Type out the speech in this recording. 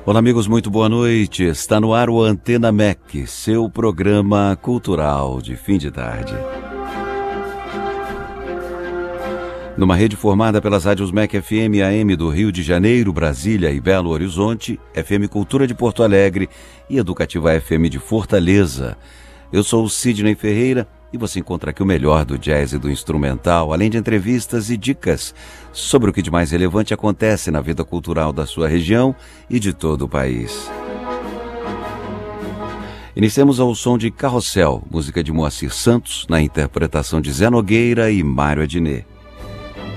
Olá, amigos, muito boa noite. Está no ar o Antena MEC, seu programa cultural de fim de tarde. Numa rede formada pelas rádios MEC FM AM do Rio de Janeiro, Brasília e Belo Horizonte, FM Cultura de Porto Alegre e Educativa FM de Fortaleza. Eu sou o Sidney Ferreira e você encontra aqui o melhor do jazz e do instrumental, além de entrevistas e dicas sobre o que de mais relevante acontece na vida cultural da sua região e de todo o país. Iniciamos ao som de Carrossel, música de Moacir Santos, na interpretação de Zé Nogueira e Mário Adnet.